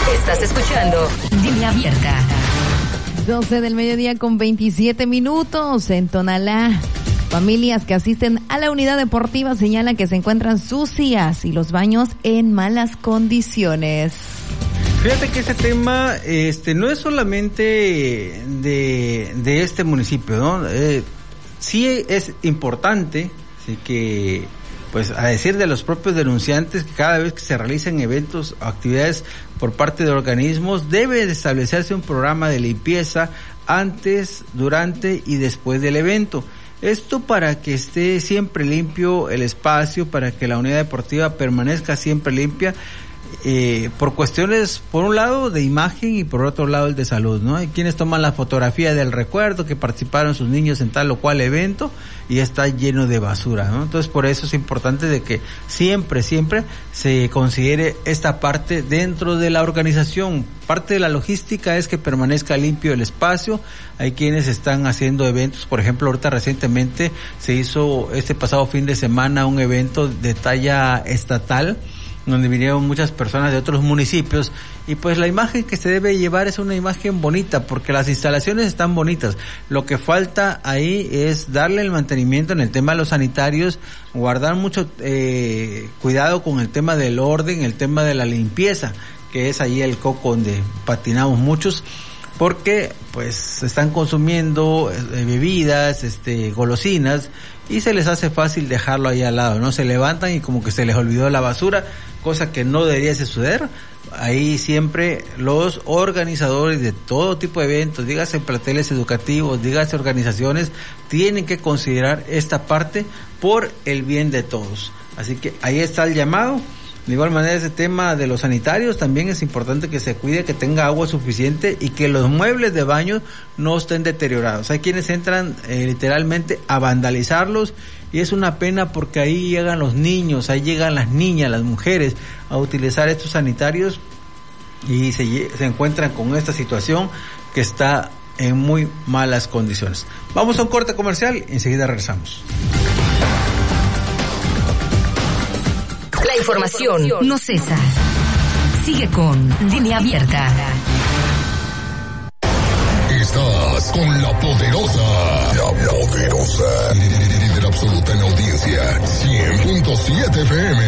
Estás escuchando Línea Abierta. 12 del mediodía con 27 minutos en Tonalá. Familias que asisten a la unidad deportiva señalan que se encuentran sucias y los baños en malas condiciones. Fíjate que ese tema no es solamente de este municipio, ¿no? Sí es importante, sí, que, pues, a decir de los propios denunciantes, que cada vez que se realicen eventos o actividades por parte de organismos, debe de establecerse un programa de limpieza antes, durante y después del evento. Esto para que esté siempre limpio el espacio, para que la unidad deportiva permanezca siempre limpia, por cuestiones, por un lado, de imagen y por otro lado, el de salud, ¿no? Hay quienes toman la fotografía del recuerdo que participaron sus niños en tal o cual evento y está lleno de basura, ¿no? Entonces, por eso es importante de que siempre se considere esta parte dentro de la organización. Parte de la logística es que permanezca limpio el espacio. Hay quienes están haciendo eventos, por ejemplo, ahorita recientemente se hizo este pasado fin de semana un evento de talla estatal, donde vinieron muchas personas de otros municipios, y pues la imagen que se debe llevar es una imagen bonita, porque las instalaciones están bonitas. Lo que falta ahí es darle el mantenimiento en el tema de los sanitarios, guardar mucho cuidado con el tema del orden, el tema de la limpieza, que es ahí el coco donde patinamos muchos, porque pues se están consumiendo bebidas, golosinas, y se les hace fácil dejarlo ahí al lado, ¿no? Se levantan y como que se les olvidó la basura, cosa que no debería suceder. Ahí siempre los organizadores de todo tipo de eventos, dígase planteles educativos, dígase organizaciones, tienen que considerar esta parte por el bien de todos. Así que ahí está el llamado. De igual manera, ese tema de los sanitarios también es importante que se cuide, que tenga agua suficiente y que los muebles de baño no estén deteriorados. Hay quienes entran literalmente a vandalizarlos, y es una pena porque ahí llegan los niños, ahí llegan las niñas, las mujeres a utilizar estos sanitarios y se encuentran con esta situación que está en muy malas condiciones. Vamos a un corte comercial y enseguida regresamos. La información no cesa. Sigue con Línea Abierta. Estás con la poderosa. La poderosa. Líder absoluta en audiencia. 100.7 FM.